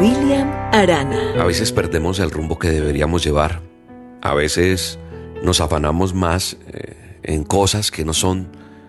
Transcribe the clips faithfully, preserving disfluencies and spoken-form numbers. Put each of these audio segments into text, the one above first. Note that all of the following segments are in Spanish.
William Arana. A veces perdemos el rumbo que deberíamos llevar. A veces nos afanamos más eh, en cosas que no son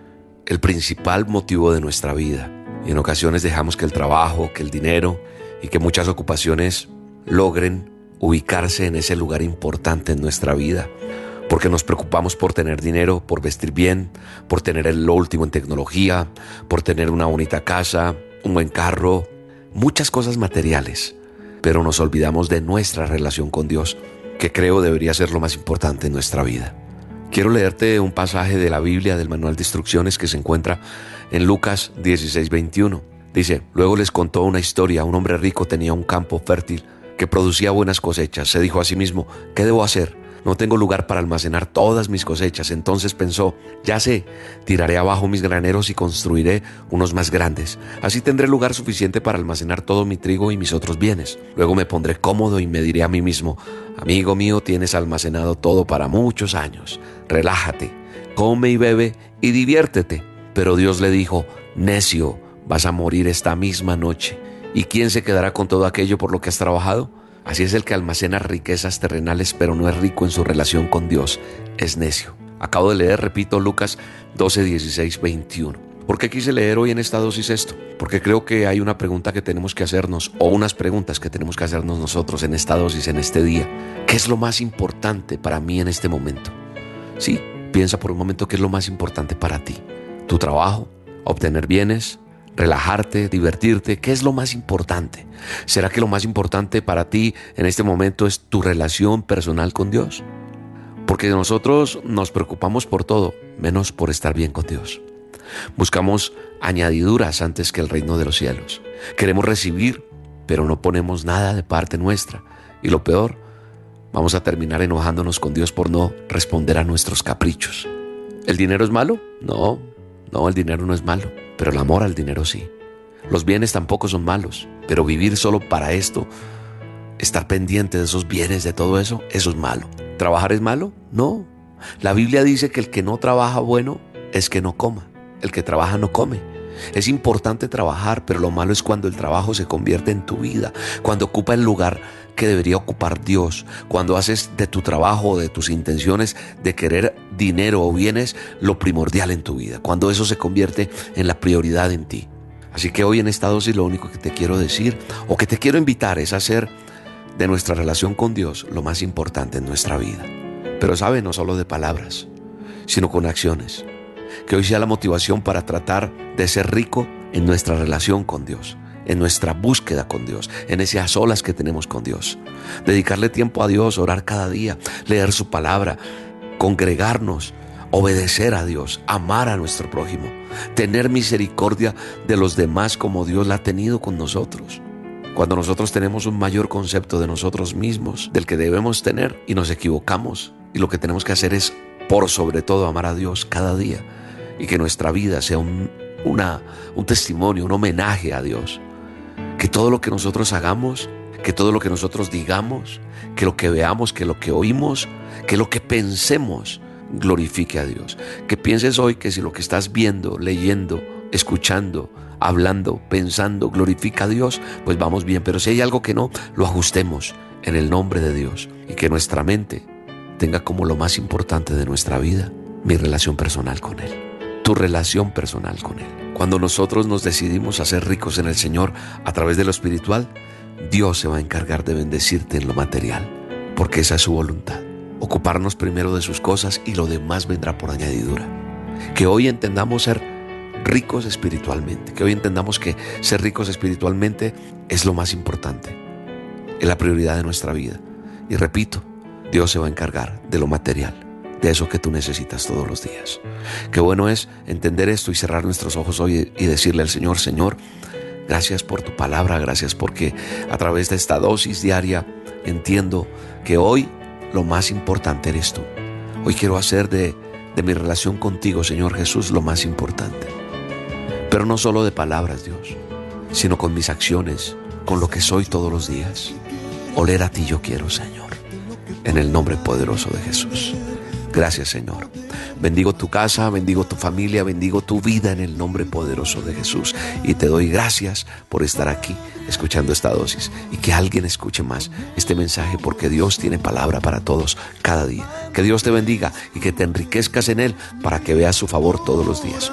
el principal motivo de nuestra vida. Y en ocasiones dejamos que el trabajo, que el dinero y que muchas ocupaciones logren ubicarse en ese lugar importante en nuestra vida. Porque nos preocupamos por tener dinero, por vestir bien, por tener lo último en tecnología, por tener una bonita casa, un buen carro, muchas cosas materiales. Pero nos olvidamos de nuestra relación con Dios, que creo debería ser lo más importante en nuestra vida. Quiero leerte un pasaje de la Biblia, del manual de instrucciones, que se encuentra en Lucas dieciséis veintiuno. Dice: luego les contó una historia. Un hombre rico tenía un campo fértil que producía buenas cosechas. Se dijo a sí mismo: ¿qué debo hacer? No tengo lugar para almacenar todas mis cosechas. Entonces pensó: ya sé, tiraré abajo mis graneros y construiré unos más grandes. Así tendré lugar suficiente para almacenar todo mi trigo y mis otros bienes. Luego me pondré cómodo y me diré a mí mismo: amigo mío, tienes almacenado todo para muchos años. Relájate, come y bebe y diviértete. Pero Dios le dijo: necio, vas a morir esta misma noche. ¿Y quién se quedará con todo aquello por lo que has trabajado? Así es el que almacena riquezas terrenales, pero no es rico en su relación con Dios. Es necio. Acabo de leer, repito, Lucas doce, dieciséis, veintiuno. ¿Por qué quise leer hoy en esta dosis esto? Porque creo que hay una pregunta que tenemos que hacernos, o unas preguntas que tenemos que hacernos nosotros en esta dosis, en este día. ¿Qué es lo más importante para mí en este momento? Sí, piensa por un momento qué es lo más importante para ti. ¿Tu trabajo? ¿Obtener bienes? Relajarte, divertirte, ¿qué es lo más importante? ¿Será que lo más importante para ti en este momento es tu relación personal con Dios? Porque nosotros nos preocupamos por todo, menos por estar bien con Dios. Buscamos añadiduras antes que el reino de los cielos. Queremos recibir, pero no ponemos nada de parte nuestra. Y lo peor, vamos a terminar enojándonos con Dios por no responder a nuestros caprichos. ¿El dinero es malo? No, no, el dinero no es malo. Pero el amor al dinero sí. Los bienes tampoco son malos, pero vivir solo para esto, estar pendiente de esos bienes, de todo eso, eso es malo. ¿Trabajar es malo? No. La Biblia dice que el que no trabaja bueno es que no coma. El que trabaja no come. Es importante trabajar, pero lo malo es cuando el trabajo se convierte en tu vida, cuando ocupa el lugar que debería ocupar Dios, cuando haces de tu trabajo o de tus intenciones de querer dinero o bienes lo primordial en tu vida, cuando eso se convierte en la prioridad en ti. Así que hoy en esta dosis lo único que te quiero decir o que te quiero invitar es hacer de nuestra relación con Dios lo más importante en nuestra vida. Pero sabe, no solo de palabras, sino con acciones. Que hoy sea la motivación para tratar de ser rico en nuestra relación con Dios, en nuestra búsqueda con Dios, en esas solas que tenemos con Dios. Dedicarle tiempo a Dios, orar cada día, leer su palabra, congregarnos, obedecer a Dios, amar a nuestro prójimo, tener misericordia de los demás como Dios la ha tenido con nosotros. Cuando nosotros tenemos un mayor concepto de nosotros mismos, del que debemos tener, y nos equivocamos, y lo que tenemos que hacer es, por sobre todo, amar a Dios cada día, y que nuestra vida sea un, una, un testimonio, un homenaje a Dios. Que todo lo que nosotros hagamos, que todo lo que nosotros digamos, que lo que veamos, que lo que oímos, que lo que pensemos glorifique a Dios. Que pienses hoy que si lo que estás viendo, leyendo, escuchando, hablando, pensando, glorifica a Dios, pues vamos bien. Pero si hay algo que no, lo ajustemos en el nombre de Dios. Y que nuestra mente tenga como lo más importante de nuestra vida mi relación personal con Él. Tu relación personal con Él. Cuando nosotros nos decidimos a ser ricos en el Señor a través de lo espiritual, Dios se va a encargar de bendecirte en lo material, porque esa es su voluntad. Ocuparnos primero de sus cosas y lo demás vendrá por añadidura. Que hoy entendamos ser ricos espiritualmente, que hoy entendamos que ser ricos espiritualmente es lo más importante, es la prioridad de nuestra vida. Y repito, Dios se va a encargar de lo material, de eso que tú necesitas todos los días. Qué bueno es entender esto y cerrar nuestros ojos hoy y decirle al Señor: Señor, gracias por tu palabra, gracias porque a través de esta dosis diaria entiendo que hoy lo más importante eres tú. Hoy quiero hacer de, de mi relación contigo, Señor Jesús, lo más importante. Pero no solo de palabras, Dios, sino con mis acciones, con lo que soy todos los días. Oler a ti yo quiero, Señor, en el nombre poderoso de Jesús. Gracias, Señor. Bendigo tu casa, bendigo tu familia, bendigo tu vida en el nombre poderoso de Jesús. Y te doy gracias por estar aquí escuchando esta dosis. Y que alguien escuche más este mensaje, porque Dios tiene palabra para todos cada día. Que Dios te bendiga y que te enriquezcas en Él para que veas su favor todos los días.